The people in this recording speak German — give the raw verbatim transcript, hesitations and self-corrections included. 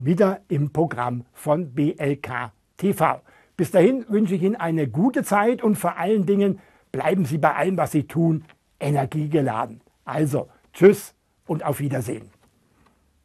wieder im Programm von B L K T V. Bis dahin wünsche ich Ihnen eine gute Zeit und vor allen Dingen bleiben Sie bei allem, was Sie tun, energiegeladen. Also, tschüss und auf Wiedersehen.